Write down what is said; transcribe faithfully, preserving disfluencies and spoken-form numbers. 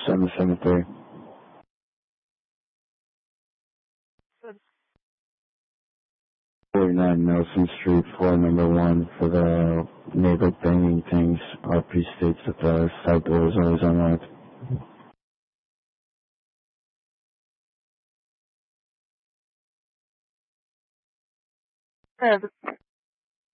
seven seven three. forty-nine Nelson Street, floor number one, for the neighbor banging things. R P states that the side door is always unlocked. Uh,